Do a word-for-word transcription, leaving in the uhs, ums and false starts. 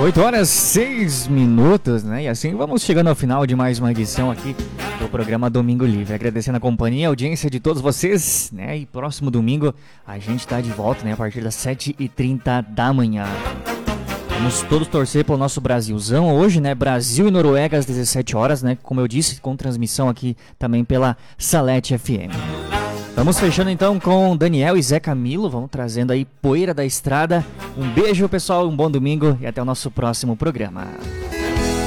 oito horas, seis minutos, né? E assim vamos chegando ao final de mais uma edição aqui do programa Domingo Livre. Agradecendo a companhia, a audiência de todos vocês, né? E próximo domingo a gente tá de volta, né? A partir das sete e trinta da manhã. Vamos todos torcer pelo nosso Brasilzão hoje, né? Brasil e Noruega às dezessete horas, né? Como eu disse, com transmissão aqui também pela Salete F M. Vamos fechando então com Daniel e Zé Camilo, vamos trazendo aí Poeira da Estrada. Um beijo, pessoal, um bom domingo e até o nosso próximo programa.